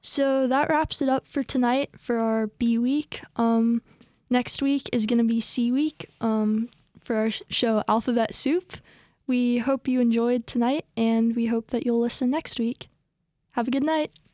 So that wraps it up for tonight for our B week. Next week is going to be C week for our show Alphabet Soup. We hope you enjoyed tonight, and we hope that you'll listen next week. Have a good night.